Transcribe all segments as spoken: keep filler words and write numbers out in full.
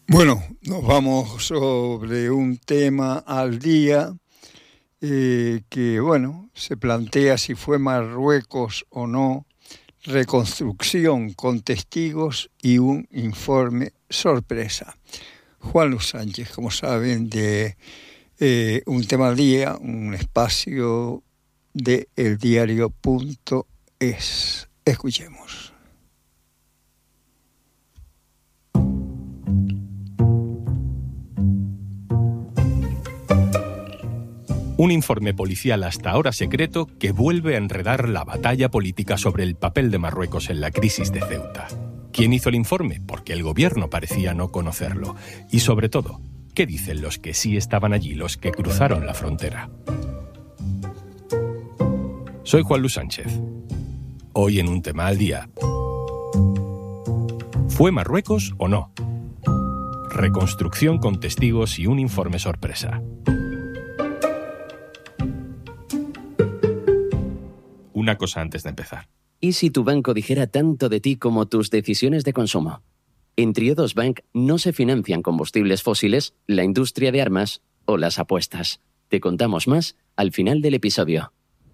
Bueno, nos vamos sobre un tema al día eh, que, bueno, se plantea si fue Marruecos o no, reconstrucción con testigos y un informe sorpresa. Juan Luis Sánchez, como saben, de eh, Un tema al día, un espacio de eldiario punto es. Escuchemos. Un informe policial hasta ahora secreto que vuelve a enredar la batalla política sobre el papel de Marruecos en la crisis de Ceuta. ¿Quién hizo el informe? Porque el gobierno parecía no conocerlo. Y sobre todo, ¿qué dicen los que sí estaban allí, los que cruzaron la frontera? Soy Juan Luis Sánchez. Hoy en Un tema al día. ¿Fue Marruecos o no? Reconstrucción con testigos y un informe sorpresa. Una cosa antes de empezar. ¿Y si tu banco dijera tanto de ti como tus decisiones de consumo? En Triodos Bank no se financian combustibles fósiles, la industria de armas o las apuestas. Te contamos más al final del episodio.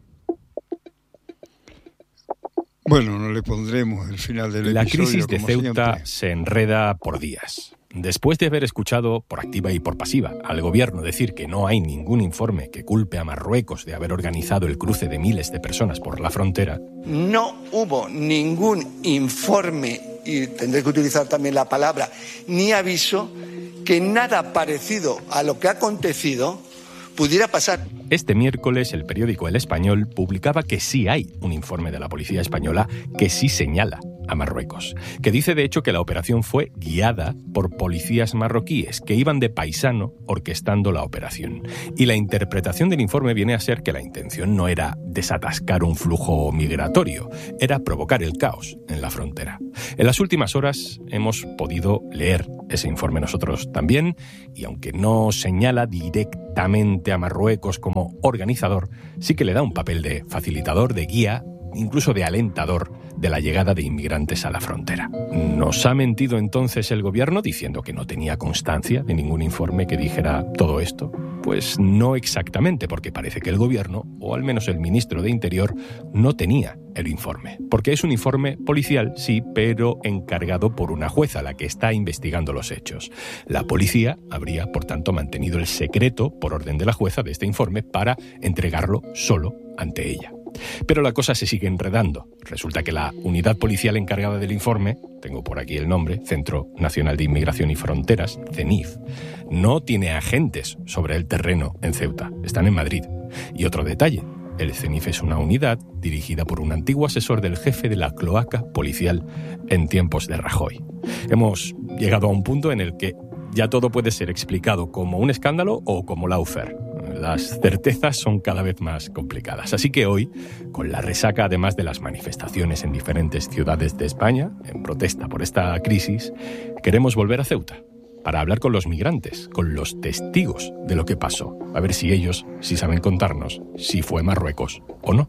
Bueno, no le pondremos el final del la episodio. La crisis de Ceuta siempre. se enreda por días. Después de haber escuchado, por activa y por pasiva, al gobierno decir que no hay ningún informe que culpe a Marruecos de haber organizado el cruce de miles de personas por la frontera. No hubo ningún informe, y tendré que utilizar también la palabra, ni aviso, que nada parecido a lo que ha acontecido pudiera pasar. Este miércoles el periódico El Español publicaba que sí hay un informe de la policía española que sí señala a Marruecos, que dice de hecho que la operación fue guiada por policías marroquíes que iban de paisano orquestando la operación. Y la interpretación del informe viene a ser que la intención no era desatascar un flujo migratorio, era provocar el caos en la frontera. En las últimas horas hemos podido leer ese informe nosotros también, y aunque no señala directamente a Marruecos como organizador, sí que le da un papel de facilitador, de guía, incluso de alentador de la llegada de inmigrantes a la frontera. ¿Nos ha mentido entonces el gobierno diciendo que no tenía constancia de ningún informe que dijera todo esto? Pues no exactamente, porque parece que el gobierno, o al menos el ministro de Interior, no tenía el informe. Porque es un informe policial, sí, pero encargado por una jueza, la que está investigando los hechos. La policía habría, por tanto, mantenido el secreto, por orden de la jueza, de este informe para entregarlo solo ante ella. Pero la cosa se sigue enredando. Resulta que la unidad policial encargada del informe, tengo por aquí el nombre, Centro Nacional de Inmigración y Fronteras, CENIF, no tiene agentes sobre el terreno en Ceuta, están en Madrid. Y otro detalle, el CENIF es una unidad dirigida por un antiguo asesor del jefe de la cloaca policial en tiempos de Rajoy. Hemos llegado a un punto en el que ya todo puede ser explicado como un escándalo o como lawfare. Las certezas son cada vez más complicadas. Así que hoy, con la resaca además de las manifestaciones en diferentes ciudades de España, en protesta por esta crisis, queremos volver a Ceuta para hablar con los migrantes, con los testigos de lo que pasó, a ver si ellos sí saben contarnos si fue Marruecos o no.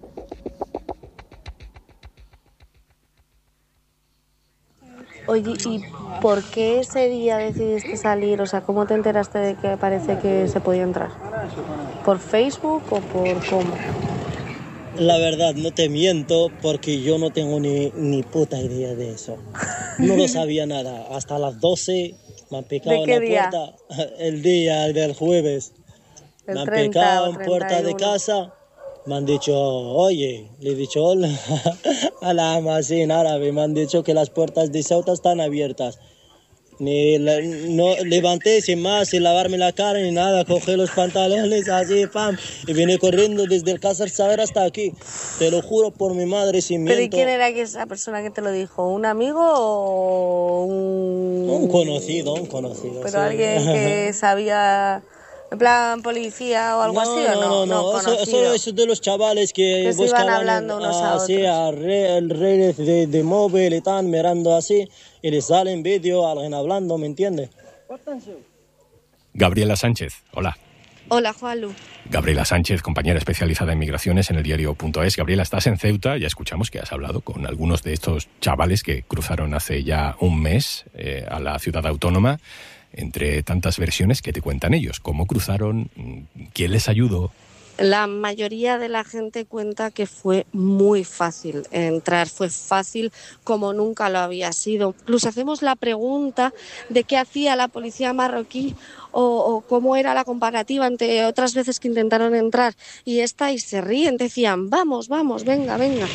Oye, ¿y por qué ese día decidiste salir? O sea, ¿cómo te enteraste de que parece que se podía entrar? ¿Por Facebook o por cómo? La verdad, no te miento, porque yo no tengo ni, ni puta idea de eso. No lo sabía nada. Hasta las doce me han picado en la día? puerta. El día del jueves. El me han treinta picado o en puerta de casa. Me han dicho, oye, le he dicho hola a la ama así en árabe, me han dicho que las puertas de Ceuta están abiertas. Ni la, no levanté sin más, sin lavarme la cara ni nada, cogí los pantalones así, pam, y vine corriendo desde el Casa Saber hasta aquí. Te lo juro por mi madre, sin miento. ¿Pero y quién era esa persona que te lo dijo? ¿Un amigo o un...? Un conocido, un conocido. ¿Pero sí. Alguien que sabía... ¿En plan policía o algo no, así o no? No, no, no. Eso, eso, eso de los chavales que, que se iban hablando unos a otros. Así, a re, el redes de, de móvil y están mirando así y les salen vídeo, alguien hablando, ¿me entiendes? Gabriela Sánchez, hola. Hola, Juanlu. Gabriela Sánchez, compañera especializada en migraciones en el diario punto es. Gabriela, estás en Ceuta, ya escuchamos que has hablado con algunos de estos chavales que cruzaron hace ya un mes eh, a la ciudad autónoma. entre tantas versiones que te cuentan ellos. ¿Cómo cruzaron? ¿Quién les ayudó? La mayoría de la gente cuenta que fue muy fácil entrar, fue fácil como nunca lo había sido. Incluso hacemos la pregunta de qué hacía la policía marroquí o, o cómo era la comparativa entre otras veces que intentaron entrar. Y esta, y se ríen, decían, vamos, vamos, venga, venga.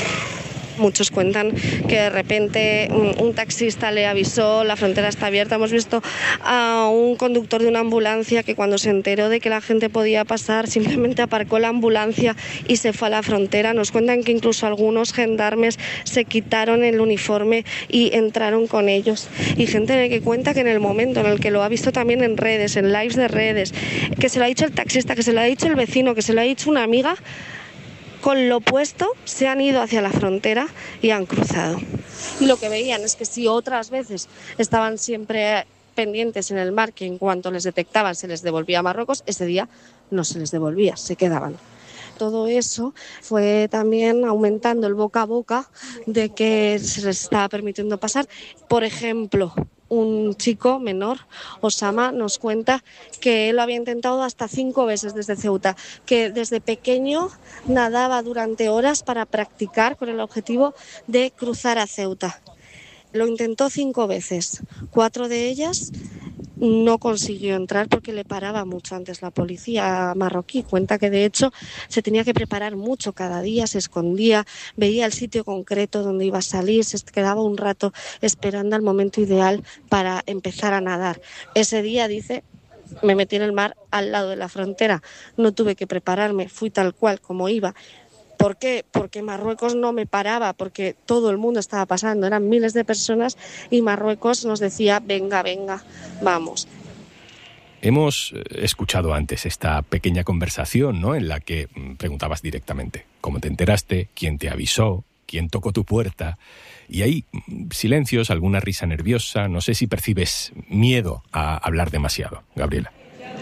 Muchos cuentan que de repente un taxista le avisó, la frontera está abierta. Hemos visto a un conductor de una ambulancia que cuando se enteró de que la gente podía pasar, simplemente aparcó la ambulancia y se fue a la frontera. Nos cuentan que incluso algunos gendarmes se quitaron el uniforme y entraron con ellos. Y gente que cuenta que en el momento en el que lo ha visto también en redes, en lives de redes, que se lo ha dicho el taxista, que se lo ha dicho el vecino, que se lo ha dicho una amiga, con lo puesto se han ido hacia la frontera y han cruzado. Y lo que veían es que si otras veces estaban siempre pendientes en el mar, que en cuanto les detectaban se les devolvía a Marruecos, ese día no se les devolvía, se quedaban. Todo eso fue también aumentando el boca a boca de que se les estaba permitiendo pasar. Por ejemplo, un chico menor, Osama, nos cuenta que él lo había intentado hasta cinco veces desde Ceuta, que desde pequeño nadaba durante horas para practicar con el objetivo de cruzar a Ceuta. Lo intentó cinco veces, cuatro de ellas no consiguió entrar porque le paraba mucho antes la policía marroquí. Cuenta que de hecho se tenía que preparar mucho cada día, se escondía, veía el sitio concreto donde iba a salir, se quedaba un rato esperando al momento ideal para empezar a nadar. Ese día, dice, me metí en el mar al lado de la frontera, no tuve que prepararme, fui tal cual como iba. ¿Por qué? Porque Marruecos no me paraba, porque todo el mundo estaba pasando, eran miles de personas y Marruecos nos decía, venga, venga, vamos. Hemos escuchado antes esta pequeña conversación, ¿no?, en la que preguntabas directamente cómo te enteraste, quién te avisó, quién tocó tu puerta. Y hay silencios, alguna risa nerviosa. No sé si percibes miedo a hablar demasiado, Gabriela.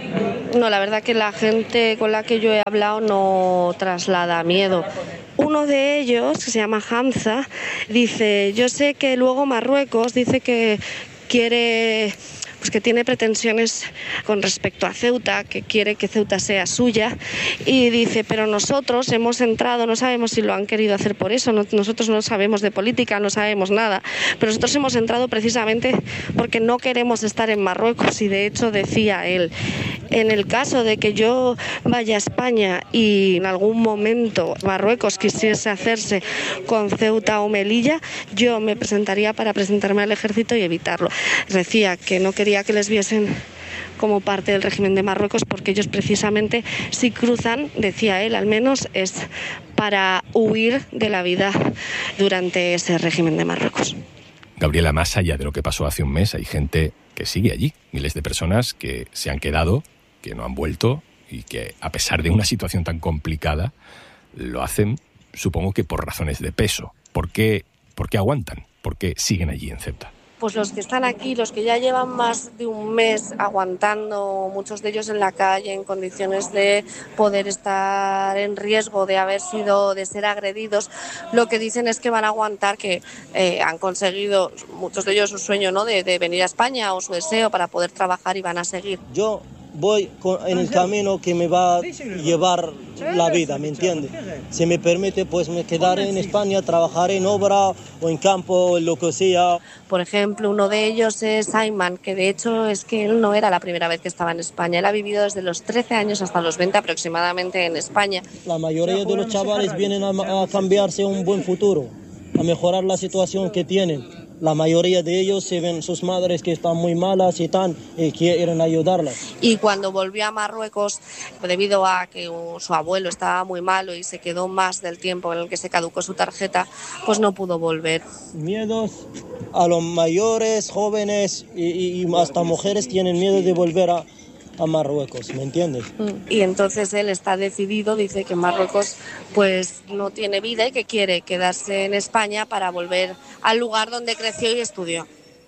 No, la verdad que la gente con la que yo he hablado no traslada miedo. Uno de ellos, que se llama Hamza, dice, yo sé que luego Marruecos dice que quiere, pues que tiene pretensiones con respecto a Ceuta, que quiere que Ceuta sea suya, y dice, pero nosotros hemos entrado, no sabemos si lo han querido hacer por eso, no, nosotros no sabemos de política, no sabemos nada, pero nosotros hemos entrado precisamente porque no queremos estar en Marruecos. Y de hecho decía él, en el caso de que yo vaya a España y en algún momento Marruecos quisiese hacerse con Ceuta o Melilla, yo me presentaría para presentarme al ejército y evitarlo. Decía que no quería que les viesen como parte del régimen de Marruecos, porque ellos precisamente si cruzan, decía él al menos, es para huir de la vida durante ese régimen de Marruecos. Gabriela, más allá de lo que pasó hace un mes, hay gente que sigue allí, miles de personas que se han quedado, que no han vuelto y que, a pesar de una situación tan complicada, lo hacen, supongo que por razones de peso. ¿Por qué, por qué aguantan? ¿Por qué siguen allí en Ceuta? Pues los que están aquí, los que ya llevan más de un mes aguantando, muchos de ellos en la calle, en condiciones de poder estar en riesgo de haber sido, de ser agredidos, lo que dicen es que van a aguantar, que eh, han conseguido, muchos de ellos, su sueño, ¿no?, de, de venir a España o su deseo para poder trabajar, y van a seguir. Yo voy con, en el camino que me va a llevar la vida, ¿me entiendes? Si me permite, pues me quedaré en España, trabajaré en obra o en campo, en lo que sea. Por ejemplo, uno de ellos es Ayman, que de hecho es que él no era la primera vez que estaba en España. Él ha vivido desde los trece años hasta los veinte aproximadamente en España. La mayoría de los chavales vienen a, a cambiarse un buen futuro, a mejorar la situación que tienen. La mayoría de ellos se ven sus madres que están muy malas y, están, y quieren ayudarlas. Y cuando volvió a Marruecos, debido a que su abuelo estaba muy malo y se quedó más del tiempo en el que se caducó su tarjeta, pues no pudo volver. Miedos a los mayores, jóvenes y, y hasta mujeres tienen miedo de volver a, a Marruecos, ¿me entiendes? Y entonces él está decidido, dice que Marruecos pues no tiene vida y que quiere quedarse en España para volver al lugar donde creció y estudió.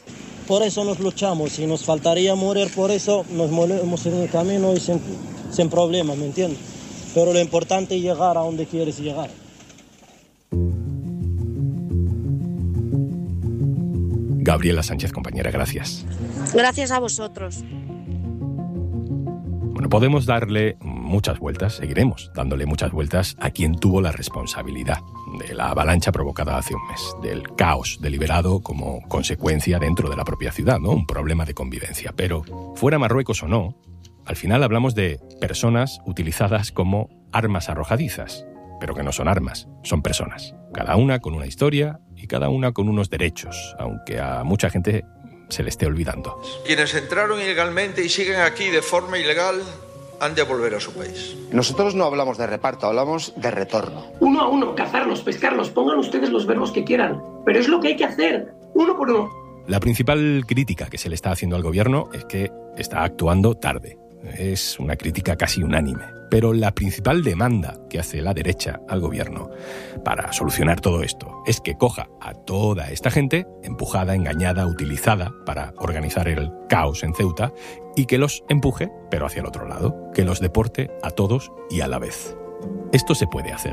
Por eso nos luchamos, si nos faltaría morir por eso, nos movemos en el camino y sin, sin problema, ¿me entiendes? Pero lo importante es llegar a donde quieres llegar. Gabriela Sánchez, compañera, gracias. Gracias a vosotros. Bueno, podemos darle muchas vueltas, seguiremos dándole muchas vueltas a quien tuvo la responsabilidad de la avalancha provocada hace un mes, del caos deliberado como consecuencia dentro de la propia ciudad, ¿no? Un problema de convivencia. Pero, fuera Marruecos o no, al final hablamos de personas utilizadas como armas arrojadizas, pero que no son armas, son personas. Cada una con una historia y cada una con unos derechos, aunque a mucha gente se le esté olvidando. Quienes entraron ilegalmente y siguen aquí de forma ilegal han de volver a su país. Nosotros no hablamos de reparto, hablamos de retorno. Uno a uno, cazarlos, pescarlos, pongan ustedes los verbos que quieran, pero es lo que hay que hacer, uno por uno. La principal crítica que se le está haciendo al gobierno es que está actuando tarde. Es una crítica casi unánime. Pero la principal demanda que hace la derecha al gobierno para solucionar todo esto es que coja a toda esta gente empujada, engañada, utilizada para organizar el caos en Ceuta y que los empuje, pero hacia el otro lado, que los deporte a todos y a la vez. Esto se puede hacer.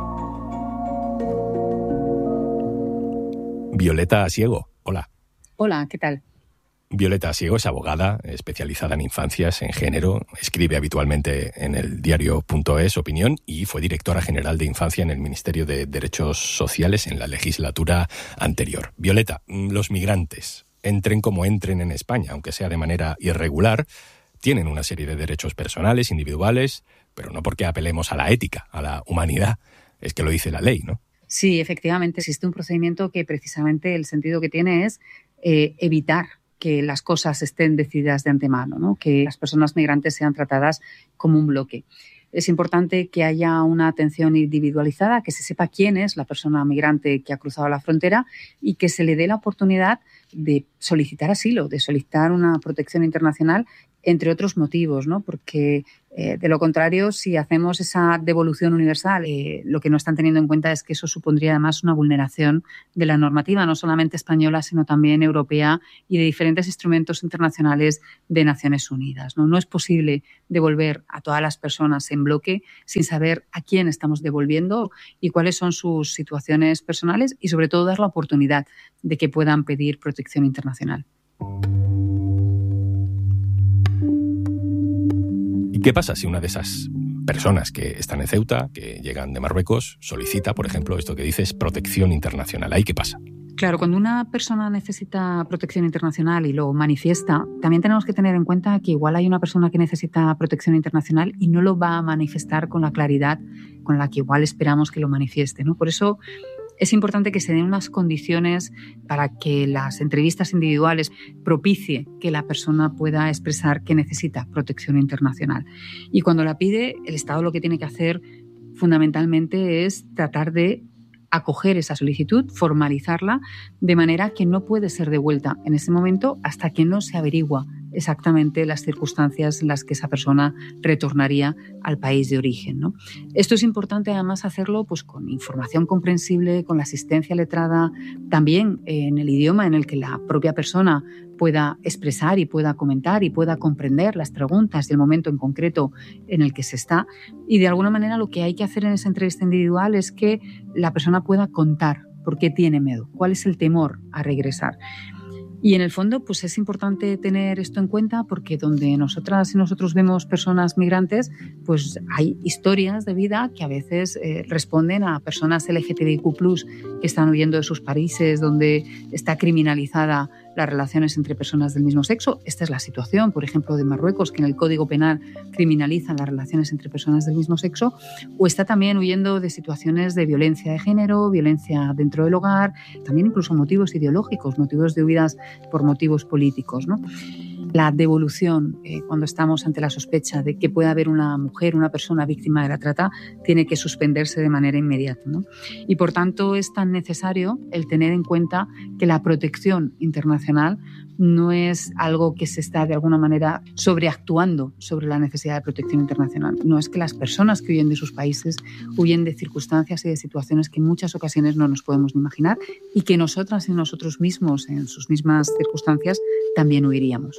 Violeta Asiego, hola. Hola, ¿qué tal? Violeta Asiego es abogada especializada en infancias, en género, escribe habitualmente en el diario punto es Opinión y fue directora general de Infancia en el Ministerio de Derechos Sociales en la legislatura anterior. Violeta, los migrantes, entren como entren en España, aunque sea de manera irregular, tienen una serie de derechos personales, individuales, pero no porque apelemos a la ética, a la humanidad, es que lo dice la ley, ¿no? Sí, efectivamente, existe un procedimiento que precisamente el sentido que tiene es eh, evitar que las cosas estén decididas de antemano, ¿no? Que las personas migrantes sean tratadas como un bloque. Es importante que haya una atención individualizada, que se sepa quién es la persona migrante que ha cruzado la frontera y que se le dé la oportunidad de solicitar asilo, de solicitar una protección internacional, entre otros motivos, ¿no? Porque eh, de lo contrario, si hacemos esa devolución universal, eh, lo que no están teniendo en cuenta es que eso supondría además una vulneración de la normativa, no solamente española, sino también europea y de diferentes instrumentos internacionales de Naciones Unidas, ¿no? No es posible devolver a todas las personas en bloque sin saber a quién estamos devolviendo y cuáles son sus situaciones personales y sobre todo dar la oportunidad de que puedan pedir protección internacional. ¿Y qué pasa si una de esas personas que están en Ceuta, que llegan de Marruecos, solicita, por ejemplo, esto que dices, protección internacional? ¿Ahí qué pasa? Claro, cuando una persona necesita protección internacional y lo manifiesta, también tenemos que tener en cuenta que igual hay una persona que necesita protección internacional y no lo va a manifestar con la claridad con la que igual esperamos que lo manifieste, ¿no? Por eso es importante que se den unas condiciones para que las entrevistas individuales propicie que la persona pueda expresar que necesita protección internacional. Y cuando la pide, el Estado lo que tiene que hacer fundamentalmente es tratar de acoger esa solicitud, formalizarla, de manera que no puede ser devuelta en ese momento hasta que no se averigua exactamente las circunstancias en las que esa persona retornaría al país de origen, ¿no? Esto es importante además hacerlo pues, con información comprensible, con la asistencia letrada, también en el idioma en el que la propia persona pueda expresar y pueda comentar y pueda comprender las preguntas y el momento en concreto en el que se está. Y de alguna manera lo que hay que hacer en esa entrevista individual es que la persona pueda contar por qué tiene miedo, cuál es el temor a regresar. Y en el fondo, pues es importante tener esto en cuenta porque donde nosotras y nosotros vemos personas migrantes, pues hay historias de vida que a veces eh, responden a personas L G T B I Q plus, que están huyendo de sus países, donde está criminalizada las relaciones entre personas del mismo sexo. Esta es la situación, por ejemplo, de Marruecos, que en el Código Penal criminalizan las relaciones entre personas del mismo sexo, o está también huyendo de situaciones de violencia de género, violencia dentro del hogar, también incluso motivos ideológicos, motivos de huidas por motivos políticos, ¿no? La devolución, eh, cuando estamos ante la sospecha de que pueda haber una mujer, una persona víctima de la trata, tiene que suspenderse de manera inmediata, ¿no? Y por tanto es tan necesario el tener en cuenta que la protección internacional no es algo que se está de alguna manera sobreactuando sobre la necesidad de protección internacional. No, es que las personas que huyen de sus países huyen de circunstancias y de situaciones que en muchas ocasiones no nos podemos ni imaginar y que nosotras y nosotros mismos en sus mismas circunstancias también huiríamos.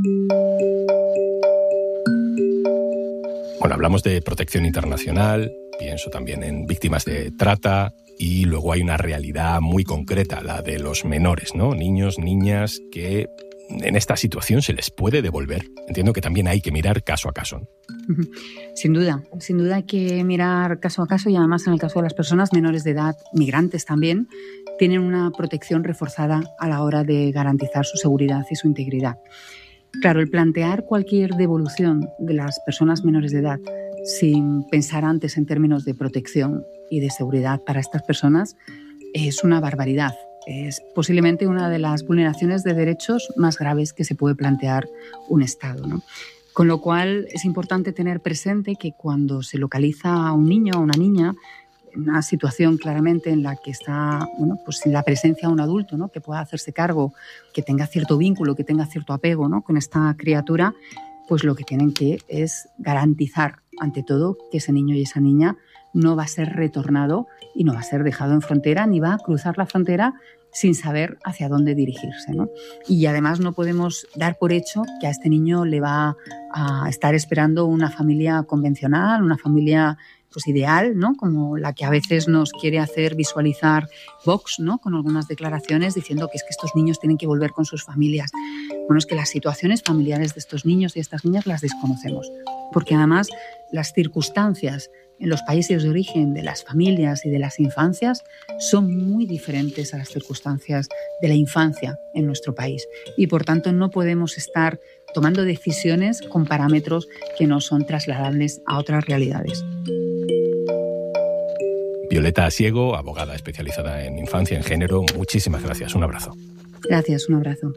Bueno, hablamos de protección internacional, pienso también en víctimas de trata, y luego hay una realidad muy concreta, la de los menores, ¿no? Niños, niñas que en esta situación se les puede devolver. Entiendo que también hay que mirar caso a caso. Sin duda, sin duda hay que mirar caso a caso, y además en el caso de las personas menores de edad, migrantes también, tienen una protección reforzada a la hora de garantizar su seguridad y su integridad. Claro, el plantear cualquier devolución de las personas menores de edad sin pensar antes en términos de protección y de seguridad para estas personas es una barbaridad. Es posiblemente una de las vulneraciones de derechos más graves que se puede plantear un Estado, ¿no? Con lo cual es importante tener presente que cuando se localiza a un niño o una niña en una situación claramente en la que está, bueno, pues sin la presencia de un adulto, ¿no?, que pueda hacerse cargo, que tenga cierto vínculo, que tenga cierto apego, ¿no?, con esta criatura, pues lo que tienen que es garantizar ante todo que ese niño y esa niña no va a ser retornado y no va a ser dejado en frontera, ni va a cruzar la frontera sin saber hacia dónde dirigirse, ¿no? Y además no podemos dar por hecho que a este niño le va a estar esperando una familia convencional, una familia pues ideal, ¿no?, como la que a veces nos quiere hacer visualizar Vox, ¿no?, con algunas declaraciones diciendo que es que estos niños tienen que volver con sus familias. Bueno, es que las situaciones familiares de estos niños y estas niñas las desconocemos, porque además las circunstancias en los países de origen de las familias y de las infancias son muy diferentes a las circunstancias de la infancia en nuestro país, y por tanto no podemos estar tomando decisiones con parámetros que no son trasladables a otras realidades. Violeta Asiego, abogada especializada en infancia, en género, muchísimas gracias. Un abrazo. Gracias, un abrazo.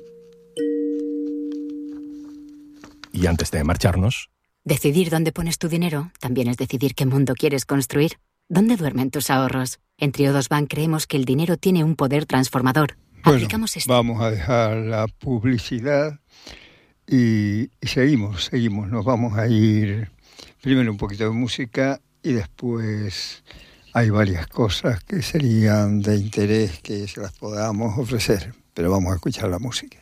Y antes de marcharnos... Decidir dónde pones tu dinero también es decidir qué mundo quieres construir. ¿Dónde duermen tus ahorros? En Triodos Bank creemos que el dinero tiene un poder transformador. Bueno, Aplicamos este... vamos a dejar la publicidad y, y seguimos, seguimos. Nos vamos a ir primero un poquito de música y después hay varias cosas que serían de interés que se las podamos ofrecer, pero vamos a escuchar la música.